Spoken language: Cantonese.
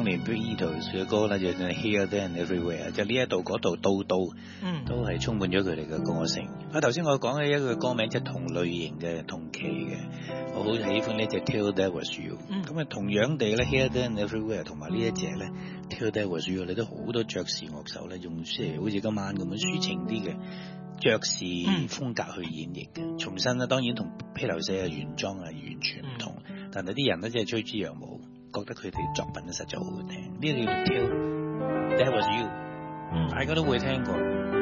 面 Beatles 嘅歌咧，就係 Here There and Everywhere， 就呢一度嗰度都係充滿咗佢哋嘅歌聲。頭先我講嘅一個歌名即係同類型嘅同期嘅，我好喜歡呢隻 Till There Was You。咁啊同樣地咧 Here There and Everywhere 同埋呢一隻咧 Till There Was You， 你都好多爵士樂手咧用即係好似今晚咁樣抒情啲嘅爵士風格去演繹嘅。重新咧當然同披頭士嘅原裝係完全唔同，但係啲人咧即係吹之羊毛，覺得佢哋作品實在好好聽。呢個叫 Till There Was You，大家都會聽過。